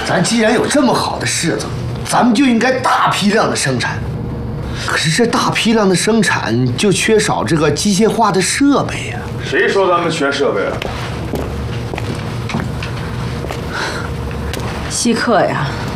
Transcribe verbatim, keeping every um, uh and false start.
咱既然有这么好的柿子，咱们就应该大批量的生产。可是这大批量的生产就缺少这个机械化的设备呀。 谁说咱们缺设备了？ 稀客呀！